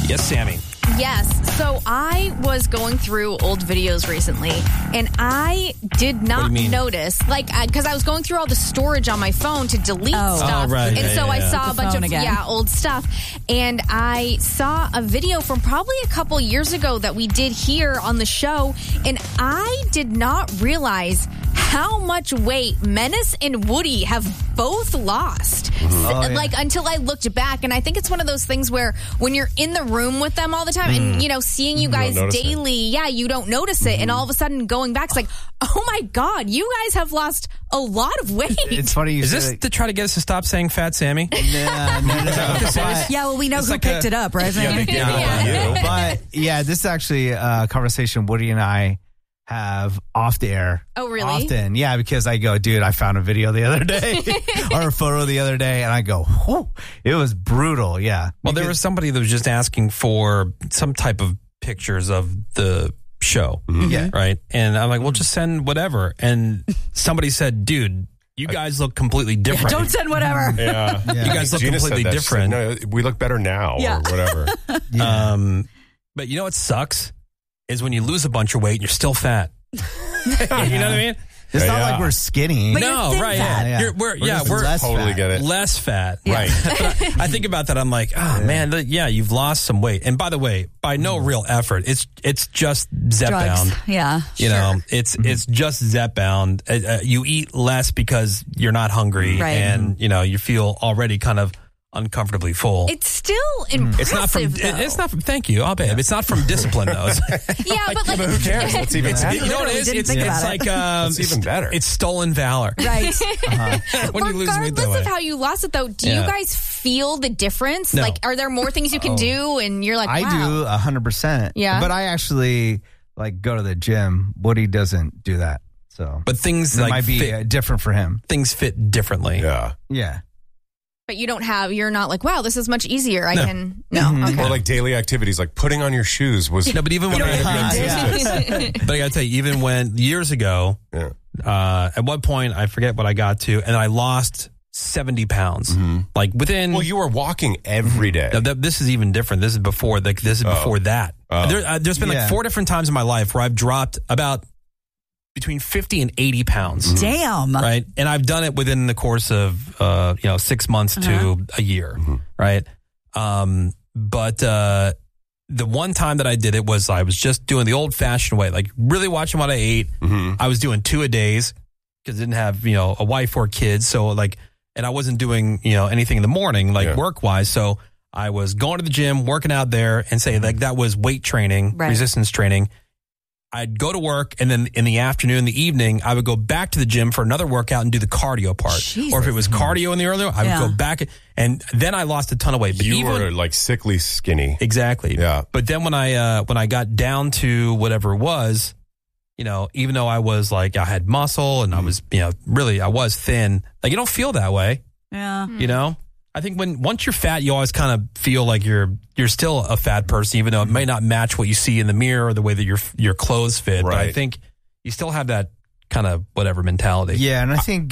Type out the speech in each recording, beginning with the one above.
Yes, Sammy. Yes. So I was going through old videos recently, and I did not notice, because I was going through all the storage on my phone to delete stuff. Oh, right. And so I saw a bunch of old stuff. And I saw a video from probably a couple years ago that we did here on the show, and I did not realize how much weight Menace and Woody have both lost. Until I looked back. And I think it's one of those things where when you're in the room with them all the time and, seeing you guys daily, you don't notice it. And all of a sudden going back, it's like, oh my God, you guys have lost a lot of weight. It's funny you Is say this that. to try to get us to stop saying Fat Sammy? No. Yeah, well, we know who picked it up, right? But this is actually a conversation Woody and I have off the air. Oh, really? Often. Yeah, because I go, dude, I found a video the other day or a photo the other day, and I go, whew, it was brutal. Yeah. Well, there was somebody that was just asking for some type of pictures of the show. Yeah. Right? And I'm like, well, just send whatever. And somebody said, dude, you guys look completely different. Don't send whatever. Yeah. You guys look Gina completely said that. different. She's like, no, we look better now or whatever. But you know what sucks? Is when you lose a bunch of weight and you're still fat. You know what I mean? It's not like we're skinny. But No, you're right? thin fat. Yeah. We're less totally fat. get it. less fat. Right. But I think about that. I'm like, oh man, you've lost some weight. And by the way, by no real effort, it's just Zepbound. Drugs. Yeah. You know, it's just Zepbound. You eat less because you're not hungry, Right. and you feel already kind of uncomfortably full. It's still impressive, It's not from. though. It's not from. Thank you, I'll babe. It's not from discipline, though. But But who cares? What's even better? You know what it is? Didn't It's think about like It's even better. It's stolen valor. Right. When you lose weight that Regardless way. of how you lost it, though, do Yeah. you guys feel the difference? No. Like, are there more things you can do? And you're like, wow. I do 100%. Yeah. But I actually go to the gym. Woody doesn't do that. So, But things it like might be fit, different for him. things fit differently. Yeah. Yeah. But you're not like, wow, this is much easier. I can, Or like daily activities, like putting on your shoes was. No, but even when but I gotta tell you, even when years ago, at one point I forget what I got to, and I lost 70 pounds. Like within. Well, you were walking every day. This is even different. This is before. Before that. There's been 4 different times in my life where I've dropped about between 50 and 80 pounds. Damn. Right. And I've done it within the course of, 6 months to a year. Right. But the one time that I did it was I was just doing the old fashioned way, like really watching what I ate. I was doing 2 a days because I didn't have, a wife or kids. So and I wasn't doing, anything in the morning, work wise. So I was going to the gym, working out there, and say that was weight training, resistance training. I'd go to work, and then in the afternoon, the evening, I would go back to the gym for another workout and do the cardio part. Jesus. Or if it was cardio in the earlier, I would go back, and then I lost a ton of weight. But You were like sickly skinny. Exactly. Yeah. But then when I got down to whatever it was, even though I was I had muscle and I was, really I was thin. Like you don't feel that way. Yeah. I think once you're fat, you always kind of feel like you're still a fat person, even though it may not match what you see in the mirror or the way that your clothes fit. Right. But I think you still have that kind of whatever mentality. Yeah, and I think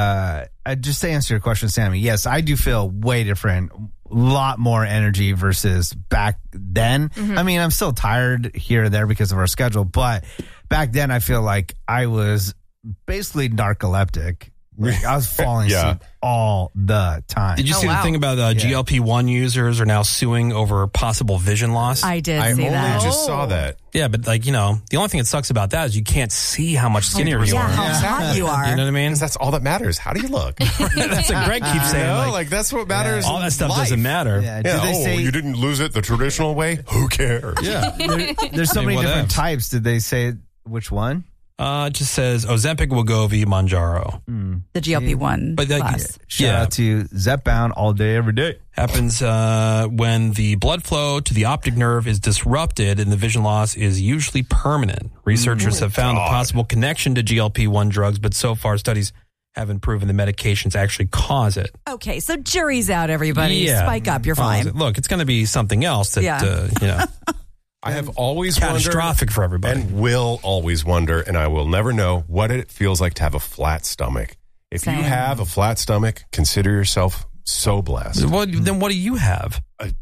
just to answer your question, Sammy, yes, I do feel way different, a lot more energy versus back then. I mean, I'm still tired here and there because of our schedule, but back then I feel like I was basically narcoleptic. I was falling asleep all the time. Did you see the thing about GLP-1 users are now suing over possible vision loss? I did see that. I only just saw that. Yeah, but the only thing that sucks about that is you can't see how much skinnier you are. How hot you are. You know what I mean? Because that's all that matters. How do you look? That's what Greg keeps saying. That's what matters. All that stuff life. doesn't matter. Yeah, Yeah, did they say you didn't lose it the traditional way? Who cares? Yeah. there's so many different whatevs. types? Did they say which one? It just says Ozempic, Wegovy, Mounjaro. The GLP-1 But class. Shout out to Zepbound all day, every day. Happens when the blood flow to the optic nerve is disrupted and the vision loss is usually permanent. Researchers have found a possible connection to GLP-1 drugs, but so far studies haven't proven the medications actually cause it. Okay, so jury's out, everybody. Yeah. Spike up, you're fine. Look, it's going to be something else that, I have always catastrophic wondered, for everybody. and will always wonder, and I will never know what it feels like to have a flat stomach. If Same. you have a flat stomach, consider yourself so blessed. Then what do you have?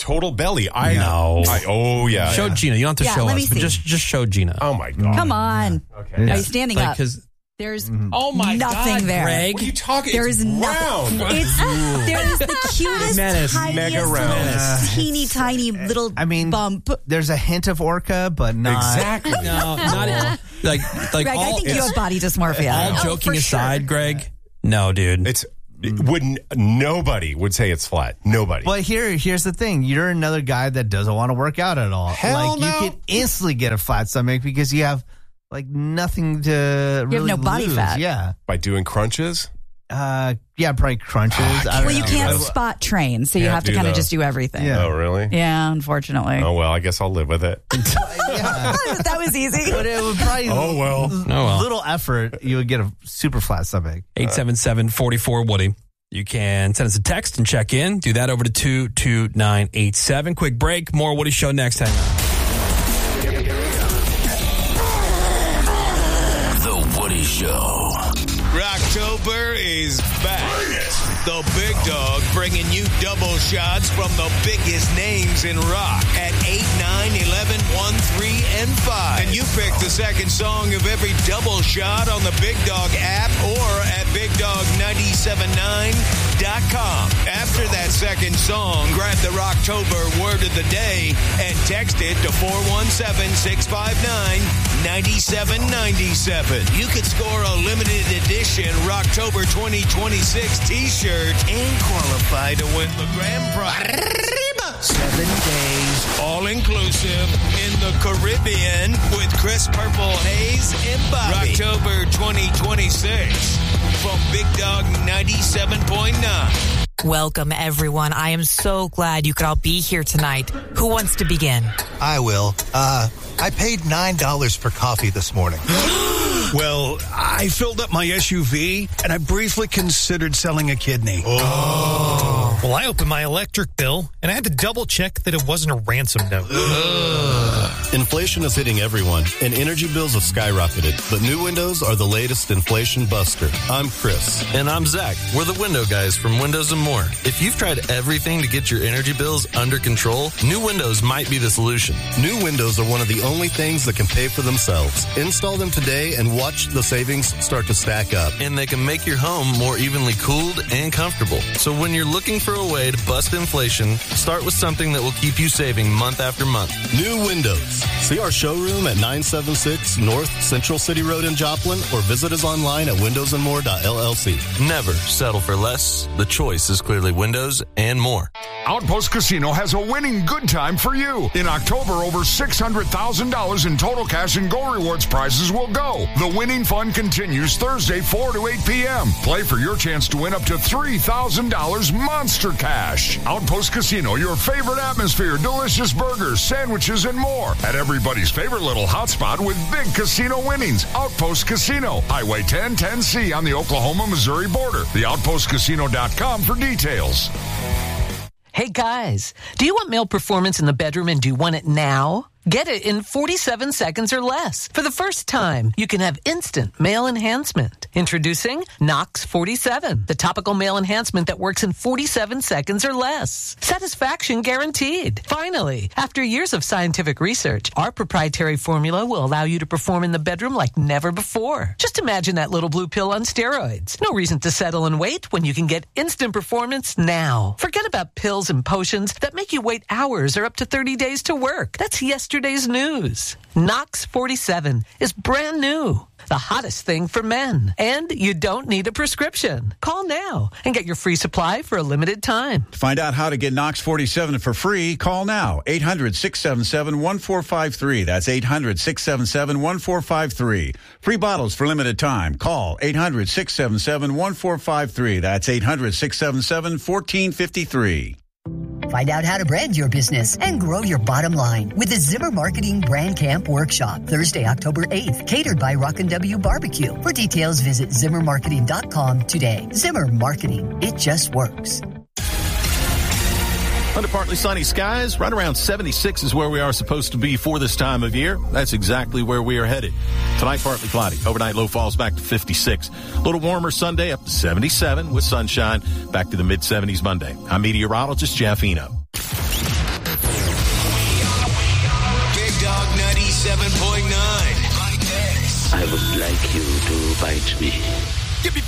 total belly. No. Oh, yeah. Show Gina. You don't have to show let us, me but see. just show Gina. Oh, my God. Come on. Okay. Are you standing up? There's nothing there. Greg. What are you talking? There's it's nothing. round. There's the cutest, Menace. tiniest, Mega round. teeny tiny little bump. There's a hint of orca, but not Exactly. No, not like Greg, I think you have body dysmorphia. all joking aside, Greg. No, dude. Nobody would say it's flat. Nobody. But here's the thing. You're another guy that doesn't want to work out at all. Hell no. You can instantly get a flat stomach because you have nothing to You have no body lose. fat. Yeah. By doing crunches? Probably crunches. Well, you can't spot train, so you have to kind of just do everything. Yeah. Oh, really? Yeah, unfortunately. Oh, well, I guess I'll live with it. That was easy. But it would probably little effort, you would get a super flat stomach. 877-44-WOODY. You can send us a text and check in. Do that over to 22987. Quick break. More Woody Show next. Hang on. The Woody Show. Rocktober is back. The Big Dog bringing you double shots from the biggest names in rock at 8, 9, 11, 1, 3, and 5. And you pick the second song of every double shot on the Big Dog app or at BigDog979.com. After that second song, grab the Rocktober word of the day and text it to 417-659-9797. You could score a limited edition Rocktober 2026 t-shirt and qualify to win the grand prize. 7 days, all inclusive in the Caribbean with Chris Purple Hayes and Bobby. October 2026 from Big Dog 97.9. Welcome, everyone. I am so glad you could all be here tonight. Who wants to begin? I will. I paid $9 for coffee this morning. Well, I filled up my SUV, and I briefly considered selling a kidney. Oh. Well, I opened my electric bill, and I had to double-check that it wasn't a ransom note. Inflation is hitting everyone, and energy bills have skyrocketed. But new windows are the latest inflation buster. I'm Chris. And I'm Zach. We're the window guys from Windows and More. If you've tried everything to get your energy bills under control, new windows might be the solution. New windows are one of the only things that can pay for themselves. Install them today and watch the savings start to stack up. And they can make your home more evenly cooled and comfortable. So when you're looking for a way to bust inflation, start with something that will keep you saving month after month. New windows. See our showroom at 976 North Central City Road in Joplin or visit us online at windowsandmore.llc. Never settle for less. The choice is clearly Windows and More. Outpost Casino has a winning good time for you. In October, over $600,000 in total cash and Go Rewards prizes will go. The winning fun continues Thursday, 4 to 8 p.m. Play for your chance to win up to $3,000 monster cash. Outpost Casino, your favorite atmosphere, delicious burgers, sandwiches, and more. At everybody's favorite little hotspot with big casino winnings. Outpost Casino, Highway 1010C on the Oklahoma-Missouri border. TheOutpostCasino.com for details. Hey guys, do you want male performance in the bedroom and do you want it now? Get it in 47 seconds or less. For the first time, you can have instant male enhancement. Introducing Nox 47, the topical male enhancement that works in 47 seconds or less. Satisfaction guaranteed. Finally, after years of scientific research, our proprietary formula will allow you to perform in the bedroom like never before. Just imagine that little blue pill on steroids. No reason to settle and wait when you can get instant performance now. Forget about pills and potions that make you wait hours or up to 30 days to work. That's yesterday's news. Nox 47 is brand new. The hottest thing for men. And you don't need a prescription. Call now and get your free supply for a limited time. To find out how to get Nox 47 for free, call now. 800-677-1453. That's 800-677-1453. Free bottles for limited time. Call 800-677-1453. That's 800-677-1453. Find out how to brand your business and grow your bottom line with the Zimmer Marketing Brand Camp Workshop, Thursday, October 8th, catered by Rockin' W Barbecue. For details, visit ZimmerMarketing.com today. Zimmer Marketing, it just works. Under partly sunny skies, right around 76 is where we are supposed to be for this time of year. That's exactly where we are headed. Tonight, partly cloudy. Overnight low falls back to 56. A little warmer Sunday, up to 77 with sunshine. Back to the mid-70s Monday. I'm meteorologist Jeff Eno. 101.9. I would like you to bite me.